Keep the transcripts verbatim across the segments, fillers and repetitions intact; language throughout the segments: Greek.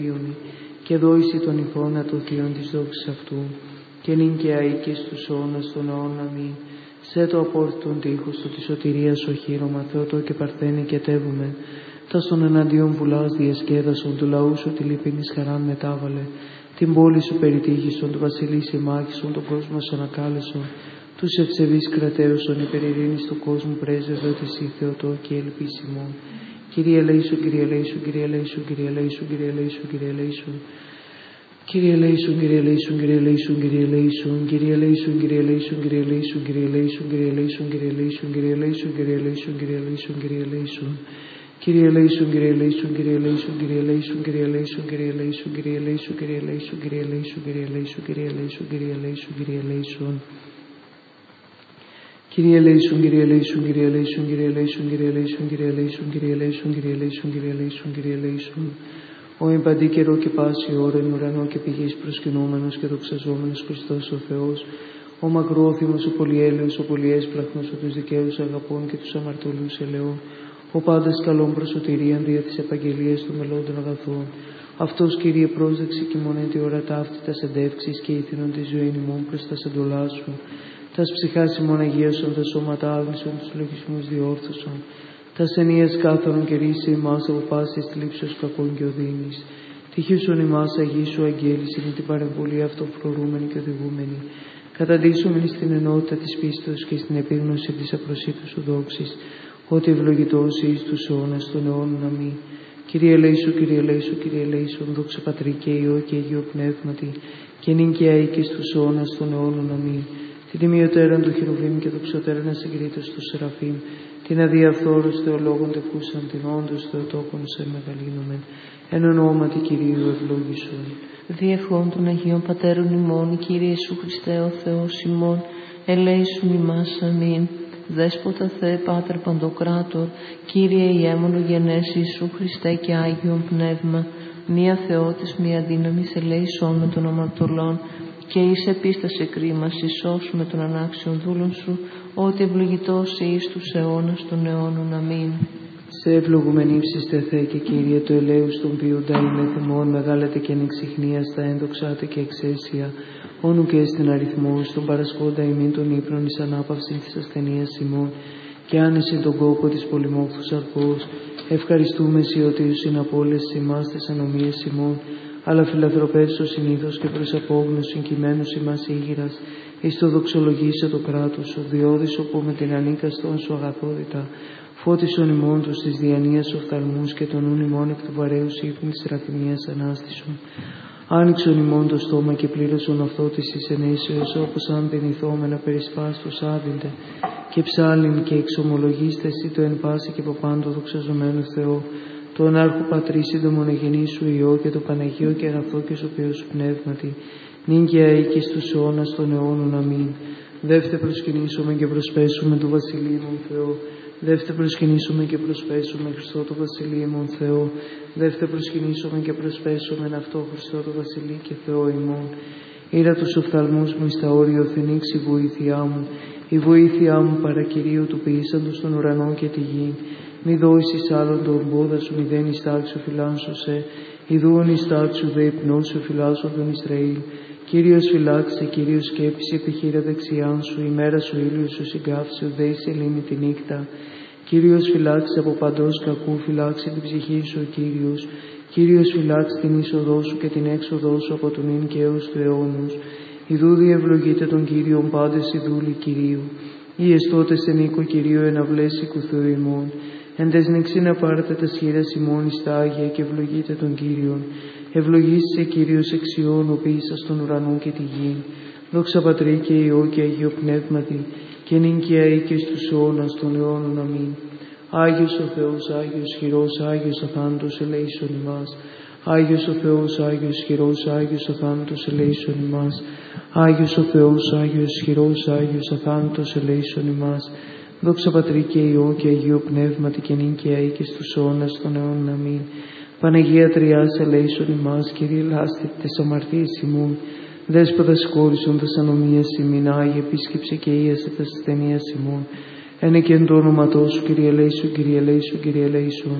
και δόηση των ηθών το θείον της δόξης αυτού, και νυν και αεί και στους αιώνας των αιώνων αμήν. Σε το απόρθιτον τείχος του της σωτηρίας οχύρωμα, Θεότο και παρθένε και τεύουμε, τα στον εναντίον βουλάς διασκέδασον, του λαού σου τη λύπηνης χαράν μετάβαλε, την πόλη σου περιτύχησον, του βασιλείς ημάχησον, τον κόσμο σου ανακάλεσον, τους ευσεβείς κρατέωσον, υπερ ειρήνης του κόσμου πρέσβευε ότι εσύ Θεότο και ελπίς ημών. Κύριε ελέησον, Κύριε ελέησον, Κύριε ελέησον, Κύριε ελέησον, Κύριε ελέησον, Κύριε ελέησον. Κύριε ελέησον, Κύριε ελέησον, Κύριε ελέησον, Κύριε ελέησον, Κύριε ελέησον, Κύριε ελέησον, Κύριε ελέησον, Κύριε ελέησον, Κύριε ελέησον, Κύριε ελέησον, Κύριε ελέησον, Κύριε ελέησον, Κύριε ελέησον, Κύριε ελέησον. Κύριε ελέησον, Κύριε ελέησον, Κύριε ελέησον, Κύριε ελέησον, Κύριε ελέησον, Κύριε ελέησον, Κύριε ελέησον, Κύριε ελέησον, Κύριε ελέησον, Κύριε ελέησον, Κύριε ελέησον, Κύριε ελέησον, Κύριε ελέησον. Κύριε ελέησον, Κύριε ελέησον, Κύριε ελέησον, Κύριε ελέησον, Κύριε ελέησον, Κύριε ελέησον, Κύριε ελέησον, Κύριε ελέησον, Κύριε ελέησον, Κύριε ελέησον. Ο εν παντή καιρό και πάση ώρα εν ουρανό και πηγής προσκυνούμενος και δοξαζόμενος Χριστός ο Θεός, ο μακρόθυμος, ο πολυέλεος, ο πολυέσπλαχνος, ο τους δικαίους αγαπών και τους αμαρτωλούς ελεών, ο πάντας καλών προσωτηρίαν δια της επαγγελίας των μελών αγαθών. Αυτός, Κύριε, πρόσδεξε και μονέ τη ώρα ταύτη τας εντεύξεις και ήθινον τη ζωή ημών προς τας εντολάς σου. Τας ψυχάς ημών αγίασον, τα σώματα άγνησον, τους λογισμούς διόρθωσον. Τας ενίας κάθαρον και ρίσε ημάς από πάσης θλίψεως κακών και οδύνης. Τυχήσον ημάς αγίσου αγγέλης, είναι την παρεμβολή αυτοφρορούμενη και οδηγούμενη. Καταντήσομεν στην ενότητα της πίστος και στην επίγνωση της απροσίτου σου δόξης, ότι ευλογητός εις τους αιώνας των αιώνων αμήν. Κύριε ελέησον, Κύριε ελέησον, Κύριε ελέησον, δόξα Πατρί και Υιό και Αγίο Πνεύματι, και νυν και αεί και στους αιώνας των αιώνων αμήν. Την τιμιωτέραν του Χερουβίμ και δοξωτέραν ασυγκρίτως του Σεραφείμ, την αδιαφθόρους Θεολόγων τεκούσαν, την όντως Θεοτόκον σε μεγαλύνομεν, εν ονόματι Κυρίου ευλόγησον. Διευχών των Αγίων Πατέρων ημών, Κύριε Ιησού Χριστέ ο Θεός ημών, ελέησον ημάς αμήν. Δέσποτα Θεέ Πάτερ Παντοκράτορ, Κύριε Ιέμονο γενές Ιησού Χριστέ και Άγιον Πνεύμα, μία Θεότης, μία δύναμης ελέησόν με των αμαρτωλών, και εις επίσταση κρίμας ισός με των ανάξιων δούλων σου, ότι ευλογητός εις τους αιώνας των αιώνων αμήν. Σε ευλογούμεν ύψιστε Θεέ και Κύριε, το ελέους των ποιούντα είναι θυμών, μεγάλατε και ανεξιχνία στα ένδοξάτε και εξαίσια, όνου και στην αριθμό, στον παρασκόντα ημίν των ύπνων εις ανάπαυση της ασθενείας ημών, και άνεση τον κόπο της πολυμόχθους αρπός. Ευχαριστούμε σοι ότι εις συναπόλες ημάς τις ανομίες ημών, αλλά φιλανθρωπεύσω συνήθως και προς απόγνωση κειμένους ημάς ήγηρας, εις το δοξολογήσε το κράτος, ο διώδης όπου με την ανίκαστον σου αγαθότητα, φώτισον ημών τους της διανοίας οφθαλμούς και τον ούν ημών εκ του βαρέους ύπνης της ραθυμίας ανάστησον. Άνοιξον ημών το στόμα και πλήρωσον αυτό της εις ενέσεως, όπως αν δυνηθόμενα περισπάστος άδυντε, και ψάλιν και εξομολογήστε εσύ το εν πάση και από πάντο δοξαζομένο Θεό, το άρχου Πατρί συντομονεγενή σου Υιό και το Παναγίο και αγαθό και σωπαίο σου πνεύματι, νυν και αεί και στους αιώνας των αιώνων αμήν. Δεύτε προσκυνήσουμε και προσπέσουμε του Βασιλείμων Θεό. Δεύτε προσκυνήσουμε και προσπέσουμε Χριστό το Βασιλείμων Θεό. Δεύτε προσκυνήσουμε και προσπέσουμε αυτό Χριστό το Βασιλεί και Θεό ημών. Ήρα τους οφθαλμούς μου εις τα όρια οθενήξ η βοήθειά μου. Η βοήθειά μου παρακυρίου του ποιήσαντος των ουρανών και τη γη. Μη δώσεις άλλον τον πόδα σου, μηδέν εις τάξου φυλάσσου σε, ιδούον εις τάξου δε υπνός σου φυλάσσον τον Ισραήλ. Κύριος φυλάξε, Κύριος σκέψη επιχείρα δεξιάν σου, η μέρα σου ήλιος σου συγκάψου, δε εις ελύνη τη νύχτα. Κύριος φυλάξε από παντός κακού, φυλάξε την ψυχή σου ο Κύριος. Κύριος φυλάξε την είσοδό σου και την έξοδό σου από τον ίν και έως του αιώνους. Ιδού διευλογείτε τον Κύριον πάντες οι δούλοι Κυρίου. Ή εστώτες εν οίκο Κυρίου εναυλές οίκου Θεού ημών. Εν τες νεξίν να πάρετε τα σχήρας ημών εις τα Άγια και ευλογείτε τον Κύριον. Ευλογήσσε Κύριος εξιών ο ποιήσας των ουρανών και τη γη. Δόξα Πατρί και Υιό και Αγίο Πνεύματι, και νυν και αεί και στους αιώνας των αιώνων αμήν. Άγιος ο Θεός, Άγιος χειρός, Άγιος αθάνατος ελέησον ημάς. Άγιος ο Θεός, Άγιος χειρός, Άγιος αθάνατος ελέησον ημάς. Άγιος ο Θεός, Άγιος χειρός, Άγιος αθάνατος ελέησον ημάς. Δόξα Πατρί και Υιό και Αγίο Πνεύματι, και νυν και αεί και στους αιώνας των αιώνων αμήν. Παναγία Τριάς ελέησον ημάς, Κύριε λάστη τες αμαρτίες ημών. Δέσποτα συγχώρησον τας ανομίας ημίν, Άγιε επίσκεψε και ίασε τας ασθενείας ημών. Ένε και εν το όνοματό σου, Κύριε ελέησον, Κύριε ελέησον, Κύριε ελέησον.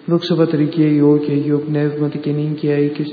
Δόξα Πατρί και Υιό και Αγίο Πνεύματι και νυν και αεί και